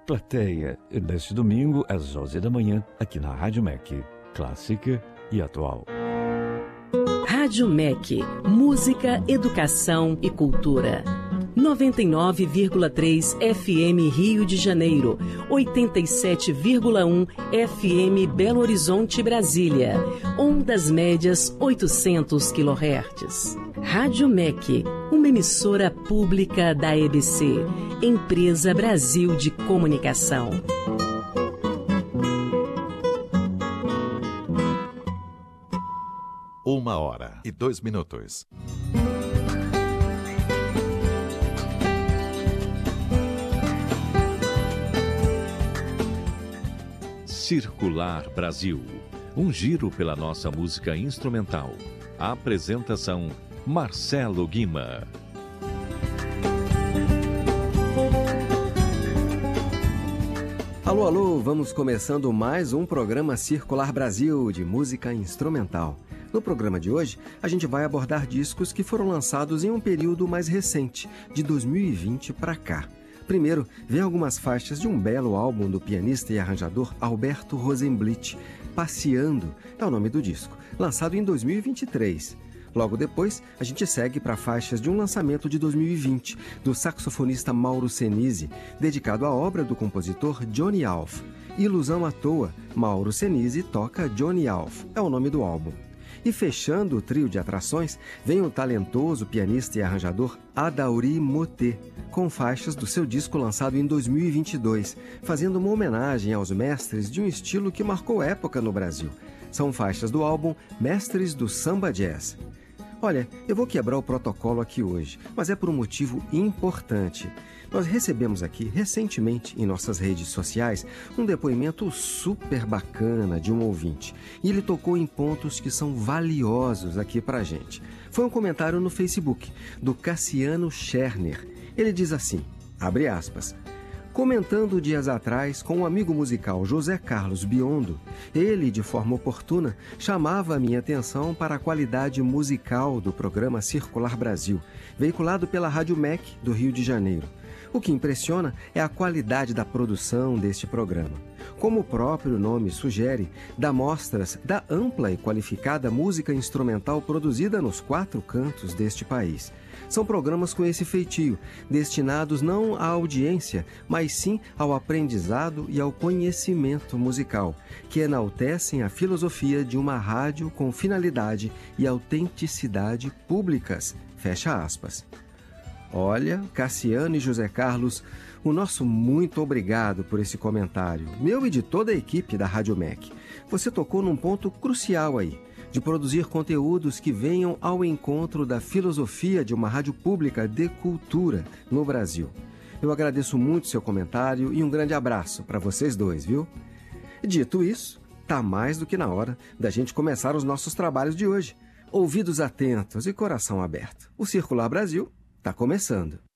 Plateia, neste domingo, às 11 da manhã, aqui na Rádio MEC, clássica e atual. Rádio MEC, música, educação e cultura. 99,3 FM Rio de Janeiro, 87,1 FM Belo Horizonte, Brasília, ondas médias 800 kHz. Rádio MEC, uma emissora pública da EBC, Empresa Brasil de Comunicação. Uma hora e 2 minutos. Circular Brasil, um giro pela nossa música instrumental. A apresentação, Marcelo Guima. Alô, alô, vamos começando mais um programa Circular Brasil de música instrumental. No programa de hoje, a gente vai abordar discos que foram lançados em um período mais recente, de 2020 para cá. Primeiro, vem algumas faixas de um belo álbum do pianista e arranjador Alberto Rosenblit, Passeando é o nome do disco, lançado em 2023. Logo depois, a gente segue para faixas de um lançamento de 2020, do saxofonista Mauro Senise, dedicado à obra do compositor Johnny Alf. Ilusão à Toa, Mauro Senise toca Johnny Alf, é o nome do álbum. E fechando o trio de atrações, vem o talentoso pianista e arranjador Adauri Moté, com faixas do seu disco lançado em 2022, fazendo uma homenagem aos mestres de um estilo que marcou época no Brasil. São faixas do álbum Mestres do Samba Jazz. Olha, eu vou quebrar o protocolo aqui hoje, mas é por um motivo importante. Nós recebemos aqui, recentemente, em nossas redes sociais, um depoimento super bacana de um ouvinte. E ele tocou em pontos que são valiosos aqui pra gente. Foi um comentário no Facebook, do Cassiano Scherner. Ele diz assim, abre aspas, comentando dias atrás com um amigo musical José Carlos Biondo, ele, de forma oportuna, chamava a minha atenção para a qualidade musical do programa Circular Brasil, veiculado pela Rádio MEC do Rio de Janeiro. O que impressiona é a qualidade da produção deste programa. Como o próprio nome sugere, dá mostras da ampla e qualificada música instrumental produzida nos 4 cantos deste país. São programas com esse feitio, destinados não à audiência, mas sim ao aprendizado e ao conhecimento musical, que enaltecem a filosofia de uma rádio com finalidade e autenticidade públicas. Fecha aspas. Olha, Cassiano e José Carlos, o nosso muito obrigado por esse comentário, meu e de toda a equipe da Rádio MEC. Você tocou num ponto crucial aí, de produzir conteúdos que venham ao encontro da filosofia de uma rádio pública de cultura no Brasil. Eu agradeço muito seu comentário e um grande abraço para vocês dois, viu? Dito isso, tá mais do que na hora da gente começar os nossos trabalhos de hoje. Ouvidos atentos e coração aberto. O Circular Brasil está começando.